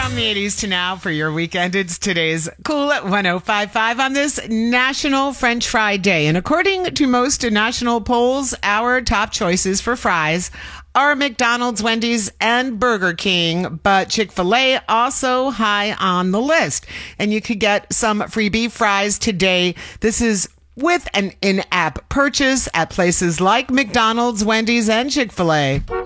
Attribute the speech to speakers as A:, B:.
A: From the 80s to now for your weekend, it's today's Cool at 105.5 on this National French Fry Day. And according to most national polls, our top choices for fries are McDonald's, Wendy's, and Burger King, but Chick-fil-A also high on the list. And you could get some free beef fries today. This is with an in-app purchase at places like McDonald's, Wendy's, and Chick-fil-A.